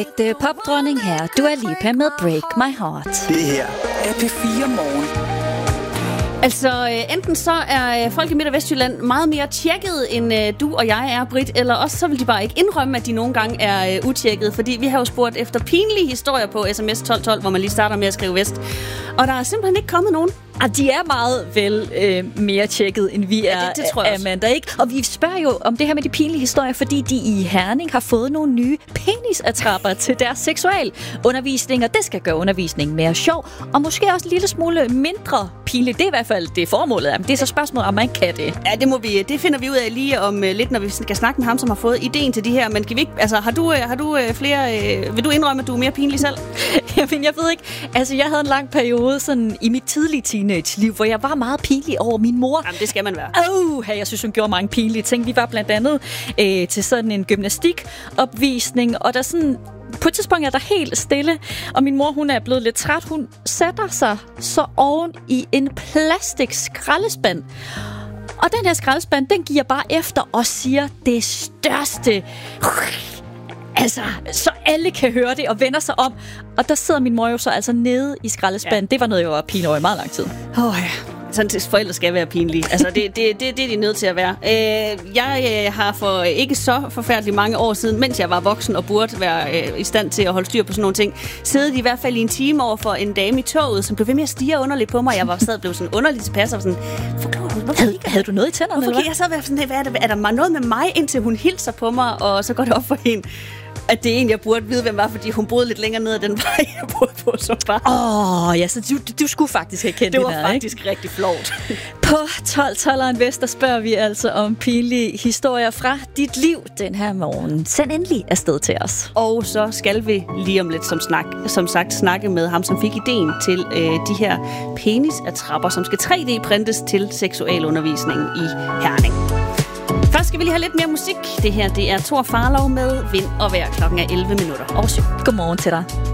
ægte popdronning her. Du er lige med Break My Heart. Det her er P4 Morgen. Altså, enten så er folk i Midt- og Vestjylland meget mere tjekket, end du og jeg er, Britt, eller også så vil de bare ikke indrømme, at de nogle gange er utjekket, fordi vi har jo spurgt efter pinlige historier på sms 1212, hvor man lige starter med at skrive vest. Og der er simpelthen ikke kommet nogen. De er meget vel mere tjekket, end vi er, det tror jeg Amanda, ikke? Og vi spørger jo om det her med de pinlige historier, fordi de i Herning har fået nogle nye penisattrapper til deres seksualundervisning, og det skal gøre undervisningen mere sjov, og måske også en lille smule mindre pinligt. Det er i hvert fald det formålet. Men det er så spørgsmålet, om man kan det. Ja, det finder vi ud af lige om lidt, når vi skal snakke med ham, som har fået ideen til de her. Men kan vi ikke, altså, har du flere... vil du indrømme, at du er mere pinlig selv? Jamen, jeg ved ikke. Altså, jeg havde en lang periode sådan i mit tidlige teenage-liv, hvor jeg var meget pinlig over min mor. Jamen, det skal man være. Jeg synes, hun gjorde mange pinlige ting. Vi var blandt andet til sådan en gymnastikopvisning, og der sådan... På et tidspunkt er der helt stille, og min mor, hun er blevet lidt træt. Hun sætter sig så oven i en plastikskraldespand. Og den her skraldespand, den giver bare efter og siger det største... Altså, så alle kan høre det og vender sig om. Og der sidder min mor jo så altså nede i skraldespanden. Ja. Det var noget, jeg var pinlig over i meget lang tid. Sådan forældre skal være pinlige. Altså, det er de nødt til at være. Jeg har for ikke så forfærdeligt mange år siden, mens jeg var voksen og burde være i stand til at holde styr på sådan nogle ting, siddet i hvert fald i en time over for en dame i toget, som blev ved med at stirre underligt på mig. Jeg var blev sådan underligt tilpas og sådan... Havde du noget i tænderne? Hvorfor jeg så være sådan, er der noget med mig, indtil hun hilser på mig, og så går det op for hende, at det egentlig jeg burde vide, hvem var, fordi hun boede lidt længere ned ad den vej, jeg boede på som bare. Ja, så du skulle faktisk have kendt det her, var faktisk ikke? Rigtig flovt. På 12-12'eren Vest, der spørger vi altså om pinlige historier fra dit liv den her morgen. Send endelig afsted til os. Og så skal vi lige om lidt som sagt snakke med ham, som fik ideen til de her penisattrapper, som skal 3D-printes til seksualundervisning i Herning. Først skal vi lige have lidt mere musik. Det her, det er Thor Farlov med Vind og Vejr. Klokken er 11:11. Godmorgen til dig.